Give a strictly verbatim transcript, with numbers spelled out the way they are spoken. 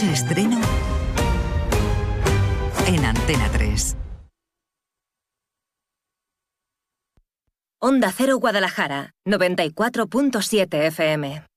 Noche estreno en Antena tres. Onda Cero Guadalajara, noventa y cuatro punto siete F M.